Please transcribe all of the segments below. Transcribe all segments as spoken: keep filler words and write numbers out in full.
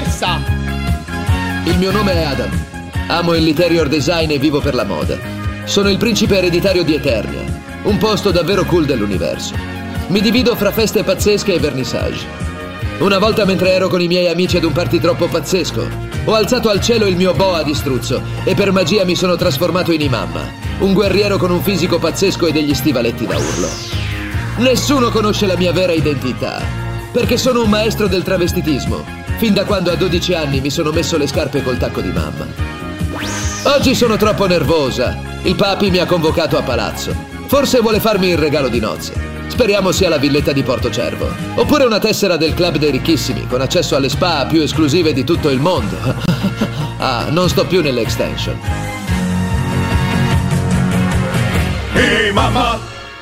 diversa! Il mio nome è Adam. Amo l'interior design e vivo per la moda. Sono il principe ereditario di Eternia, un posto davvero cool dell'universo. Mi divido fra feste pazzesche e vernissage. Una volta, mentre ero con i miei amici ad un party troppo pazzesco, ho alzato al cielo il mio boa di struzzo e per magia mi sono trasformato in Imamma, un guerriero con un fisico pazzesco e degli stivaletti da urlo. Nessuno conosce la mia vera identità, perché sono un maestro del travestitismo, fin da quando a dodici anni mi sono messo le scarpe col tacco di mamma. Oggi sono troppo nervosa. Il papi mi ha convocato a palazzo. Forse vuole farmi il regalo di nozze. Speriamo sia la villetta di Portocervo. Oppure una tessera del club dei ricchissimi, con accesso alle spa più esclusive di tutto il mondo. Ah, non sto più nelle extension. Ehi, mamma!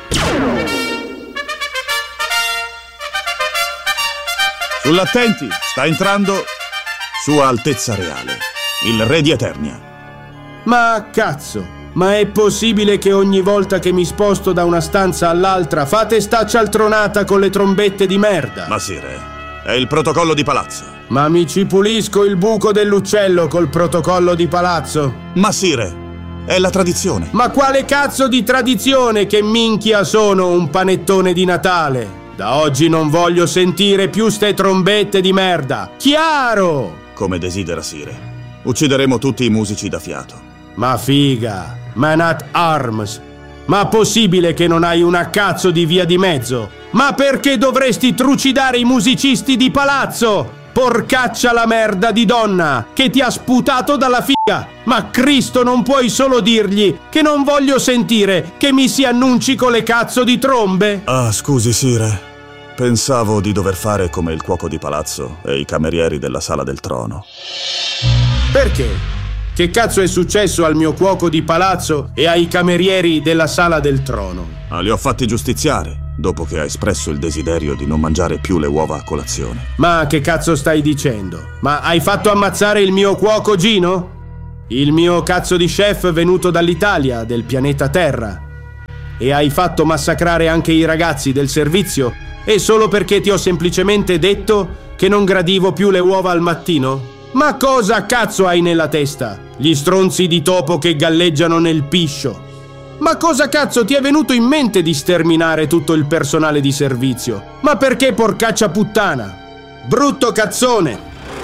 Sull'attenti, sta entrando Sua Altezza Reale, il re di Eternia. Ma cazzo! Ma è possibile che ogni volta che mi sposto da una stanza all'altra fate sta cialtronata con le trombette di merda? Ma sì, re, è il protocollo di palazzo. Ma mi ci pulisco il buco dell'uccello col protocollo di palazzo? Ma sì, re, è la tradizione. Ma quale cazzo di tradizione? Che minchia sono un panettone di Natale? Da oggi non voglio sentire più ste trombette di merda. Chiaro! Come desidera Sire. Uccideremo tutti i musici da fiato. Ma figa! Man at Arms. Ma possibile che non hai una cazzo di via di mezzo? Ma perché dovresti trucidare i musicisti di palazzo? Porcaccia la merda di donna che ti ha sputato dalla figa! Ma Cristo, non puoi solo dirgli che non voglio sentire che mi si annunci con le cazzo di trombe? Ah, scusi, Sire. Pensavo di dover fare come il cuoco di palazzo e i camerieri della Sala del Trono. Perché? Che cazzo è successo al mio cuoco di palazzo e ai camerieri della Sala del Trono? Ah, li ho fatti giustiziare, dopo che ha espresso il desiderio di non mangiare più le uova a colazione. Ma che cazzo stai dicendo? Ma hai fatto ammazzare il mio cuoco Gino? Il mio cazzo di chef venuto dall'Italia, del pianeta Terra? E hai fatto massacrare anche i ragazzi del servizio? E solo perché ti ho semplicemente detto che non gradivo più le uova al mattino? Ma cosa cazzo hai nella testa? Gli stronzi di topo che galleggiano nel piscio. Ma cosa cazzo ti è venuto in mente di sterminare tutto il personale di servizio? Ma perché, porcaccia puttana? Brutto cazzone!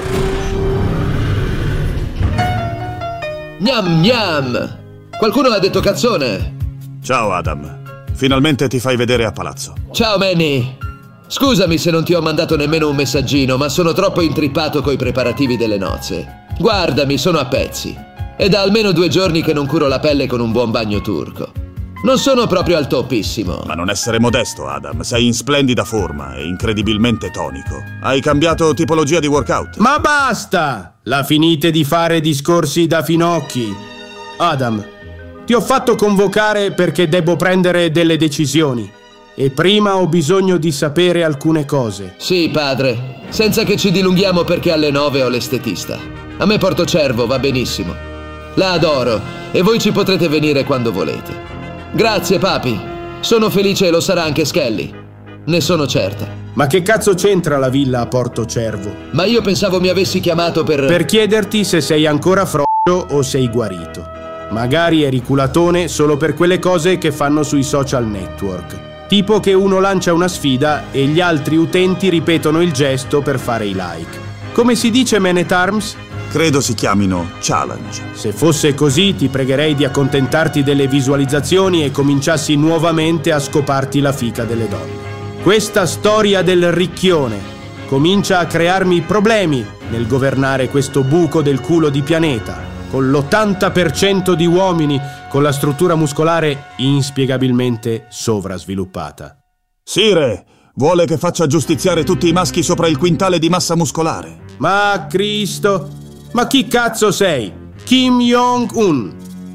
Gnam gnam! Qualcuno ha detto cazzone? Ciao Adam, finalmente ti fai vedere a palazzo. Ciao Manny! Scusami se non ti ho mandato nemmeno un messaggino, ma sono troppo intrippato coi preparativi delle nozze. Guardami, sono a pezzi. È da almeno due giorni che non curo la pelle con un buon bagno turco. Non sono proprio al toppissimo. Ma non essere modesto, Adam. Sei in splendida forma e incredibilmente tonico. Hai cambiato tipologia di workout. Ma basta! La finite di fare discorsi da finocchi. Adam, ti ho fatto convocare perché devo prendere delle decisioni. E prima ho bisogno di sapere alcune cose. Sì, padre. Senza che ci dilunghiamo perché alle nove ho l'estetista. A me Portocervo va benissimo. La adoro e voi ci potrete venire quando volete. Grazie, papi. Sono felice e lo sarà anche Skelly. Ne sono certa. Ma che cazzo c'entra la villa a Portocervo? Ma io pensavo mi avessi chiamato per... Per chiederti se sei ancora frocio o sei guarito. Magari eri culatone solo per quelle cose che fanno sui social network. Tipo che uno lancia una sfida e gli altri utenti ripetono il gesto per fare i like. Come si dice, Man at Arms? Credo si chiamino challenge. Se fosse così, ti pregherei di accontentarti delle visualizzazioni e cominciassi nuovamente a scoparti la fica delle donne. Questa storia del ricchione comincia a crearmi problemi nel governare questo buco del culo di pianeta, con l'ottanta per cento di uomini con la struttura muscolare inspiegabilmente sovrasviluppata. Sire, vuole che faccia giustiziare tutti i maschi sopra il quintale di massa muscolare. Ma Cristo, ma chi cazzo sei? Kim Jong-un?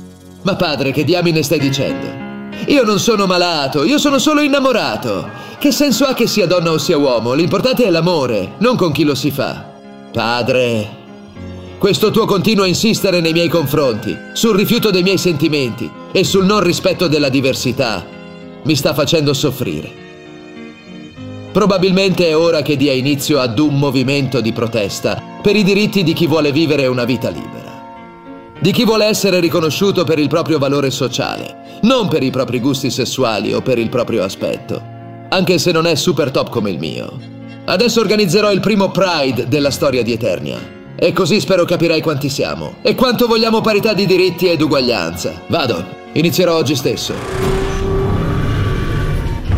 Ma padre, che diamine stai dicendo? Io non sono malato, io sono solo innamorato. Che senso ha che sia donna o sia uomo? L'importante è l'amore, non con chi lo si fa. Padre... Questo tuo continuo a insistere nei miei confronti, sul rifiuto dei miei sentimenti e sul non rispetto della diversità, mi sta facendo soffrire. Probabilmente è ora che dia inizio ad un movimento di protesta per i diritti di chi vuole vivere una vita libera. Di chi vuole essere riconosciuto per il proprio valore sociale, non per i propri gusti sessuali o per il proprio aspetto, anche se non è super top come il mio. Adesso organizzerò il primo Pride della storia di Eternia, e così spero capirai quanti siamo e quanto vogliamo parità di diritti ed uguaglianza. Vado, inizierò oggi stesso.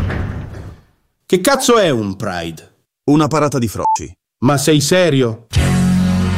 Che cazzo è un Pride? Una parata di froci. Ma sei serio?